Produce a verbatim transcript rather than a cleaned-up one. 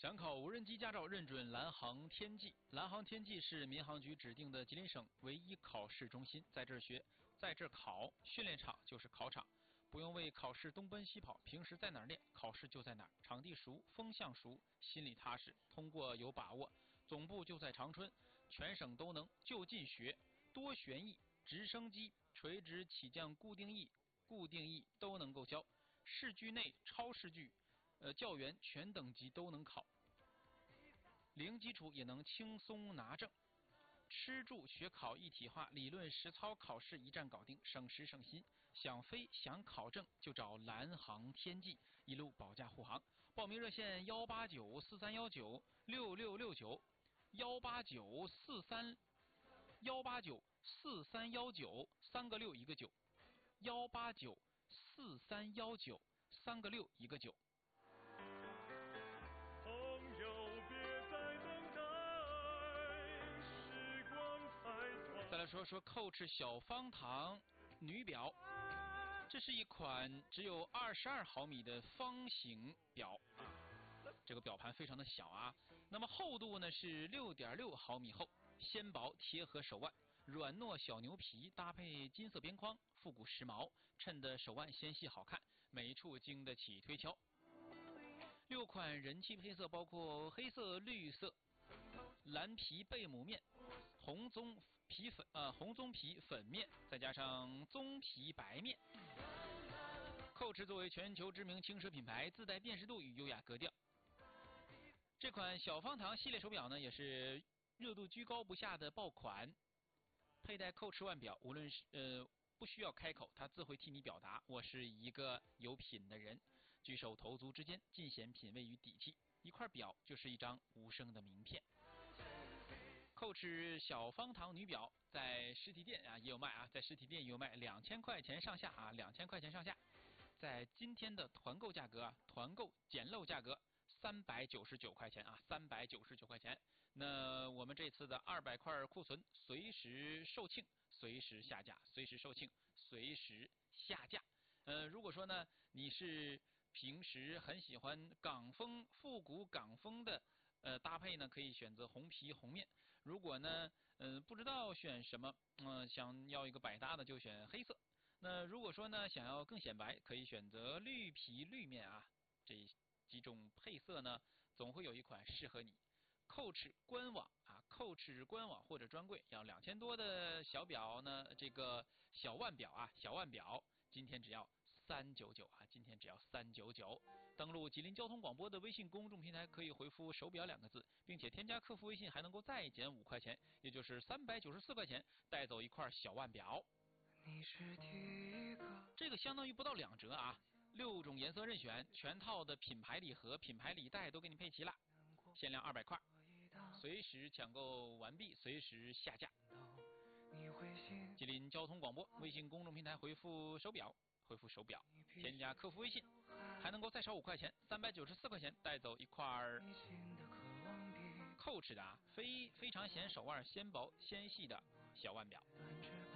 想考无人机驾照，认准蓝航天际。蓝航天际是民航局指定的吉林省唯一考试中心，在这儿学，在这儿考，训练场就是考场，不用为考试东奔西跑。平时在哪儿练，考试就在哪儿，场地熟，风向熟，心里踏实，通过有把握。总部就在长春，全省都能，就近学，多旋翼、直升机、垂直起降固定翼、固定翼都能够教，市距内、超市距。呃，教员全等级都能考，零基础也能轻松拿证。吃住学考一体化，理论实操考试一站搞定，省时省心。想飞想考证就找蓝航天际，一路保驾护航。报名热线幺八九四三幺九六六六九，幺八九四三幺八九四三幺九三个六一个九，幺八九四三幺九三个六一个九。再来说说Coach小方糖女表，这是一款只有二十二毫米的方形表啊，这个表盘非常的小啊。那么厚度呢是六点六毫米厚，纤薄贴合手腕，软糯小牛皮搭配金色边框，复古时髦，衬得手腕纤细好看，每一处经得起推敲。六款人气配色包括黑色、绿色、蓝皮贝母面、红棕皮粉呃红棕皮粉面，再加上棕皮白面。Coach作为全球知名轻奢品牌，自带辨识度与优雅格调。这款小方糖系列手表呢，也是热度居高不下的爆款。佩戴Coach腕表，无论是呃不需要开口，它自会替你表达我是一个有品的人。举手投足之间尽显品味与底气。一块表就是一张无声的名片。Coach 小方糖女表在实体店啊也有卖啊，在实体店也有卖，两千块钱上下啊，两千块钱上下。在今天的团购价格啊，团购捡漏价格三百九十九块钱啊，三百九十九块钱。那我们这次的二百块库存随时售罄，随时下架，随时售罄，随时下架。呃，如果说呢，你是平时很喜欢港风复古港风的呃搭配呢，可以选择红皮红面。如果呢，嗯、呃、不知道选什么，嗯、呃、想要一个百搭的就选黑色。那如果说呢想要更显白，可以选择绿皮绿面啊。这几种配色呢，总会有一款适合你。Coach 官网啊 ，Coach 官网或者专柜要两千多的小表呢，这个小腕表啊，小腕表今天只要三九九啊，今天只要三九九。登录吉林交通广播的微信公众平台，可以回复“手表”两个字，并且添加客服微信，还能够再减五块钱，也就是三百九十四块钱，带走一块小腕表。你是第一个，这个相当于不到两折啊！六种颜色任选，全套的品牌礼盒、品牌礼袋都给你配齐了，限量二百块，随时抢购完毕，随时下架。吉林交通广播微信公众平台回复“手表”，回复“手表”，添加客服微信，还能够再少五块钱，三百九十四块钱带走一块Coach 的啊，非非常显手腕纤薄纤细的小腕表。